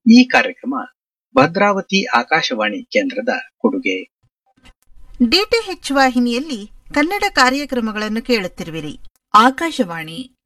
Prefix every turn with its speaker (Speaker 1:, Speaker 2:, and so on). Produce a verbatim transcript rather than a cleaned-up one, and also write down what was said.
Speaker 1: ಈ ಕಾರ್ಯಕ್ರಮ ಭದ್ರಾವತಿ ಆಕಾಶವಾಣಿ ಕೇಂದ್ರದ ಕೊಡುಗೆ.
Speaker 2: ಡಿಟಿಎಚ್ ವಾಹಿನಿಯಲ್ಲಿ ಕನ್ನಡ ಕಾರ್ಯಕ್ರಮಗಳನ್ನು ಕೇಳುತ್ತಿರುವಿರಿ.
Speaker 3: ಆಕಾಶವಾಣಿ